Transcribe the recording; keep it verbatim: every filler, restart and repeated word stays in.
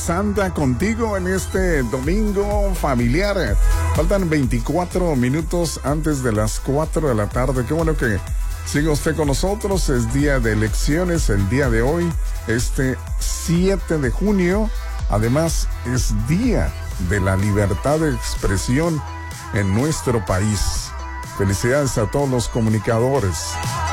Santa contigo en este domingo familiar. Faltan veinticuatro minutos antes de las cuatro de la tarde. Qué bueno que siga usted con nosotros. Es día de elecciones el día de hoy, este siete de junio. Además, es día de la libertad de expresión en nuestro país. Felicidades a todos los comunicadores.